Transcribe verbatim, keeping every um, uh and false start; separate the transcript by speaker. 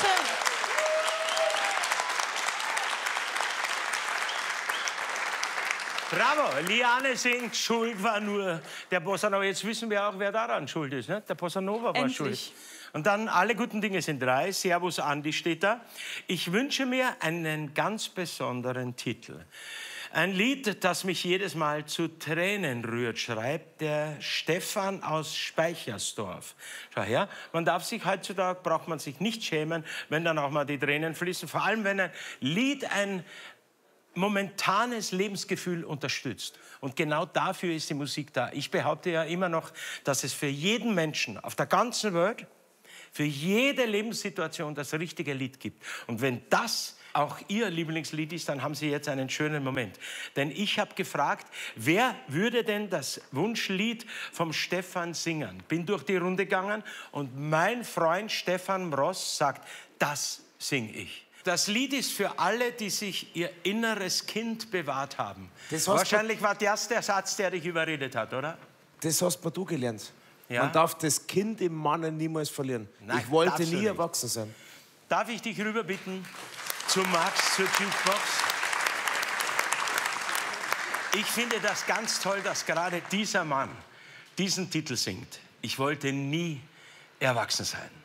Speaker 1: Bravo, Liane singt, schuld war nur der Bossa Nova. Jetzt wissen wir auch, wer daran schuld ist. Ne? Der Bossa Nova war
Speaker 2: Endlich.
Speaker 1: schuld. Und dann, alle guten Dinge sind drei. Servus, Andi steht da. Ich wünsche mir einen ganz besonderen Titel. Ein Lied, das mich jedes Mal zu Tränen rührt, schreibt der Stefan aus Speichersdorf. Schau her, man darf sich heutzutage, braucht man sich nicht schämen, wenn dann auch mal die Tränen fließen. Vor allem, wenn ein Lied ein momentanes Lebensgefühl unterstützt. Und genau dafür ist die Musik da. Ich behaupte ja immer noch, dass es für jeden Menschen auf der ganzen Welt, für jede Lebenssituation das richtige Lied gibt. Und wenn das auch Ihr Lieblingslied ist, dann haben Sie jetzt einen schönen Moment. Denn ich habe gefragt, wer würde denn das Wunschlied vom Stefan singen? Bin durch die Runde gegangen und mein Freund Stefan Mross sagt, das singe ich. Das Lied ist für alle, die sich ihr inneres Kind bewahrt haben. Das Wahrscheinlich war das der Satz, der dich überredet hat, oder?
Speaker 3: Das hast du gelernt.
Speaker 1: Ja?
Speaker 3: Man darf das Kind im Mann niemals verlieren.
Speaker 1: Nein,
Speaker 3: ich wollte
Speaker 1: darfst du
Speaker 3: nie
Speaker 1: nicht.
Speaker 3: erwachsen sein.
Speaker 1: Darf ich dich rüber bitten zu Max, zur Jukebox? Ich finde das ganz toll, dass gerade dieser Mann diesen Titel singt. Ich wollte nie erwachsen sein.